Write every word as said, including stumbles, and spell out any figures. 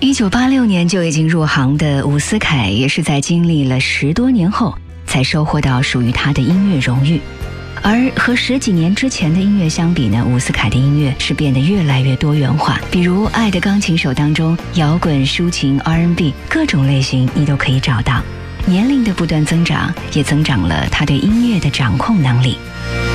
一九八六年就已经入行的伍思凯，也是在经历了十多年后才收获到属于他的音乐荣誉。而和十几年之前的音乐相比呢，伍思凯的音乐是变得越来越多元化。比如《爱的钢琴手》当中，摇滚、抒情、R and B 各种类型你都可以找到。年龄的不断增长，也增长了他对音乐的掌控能力。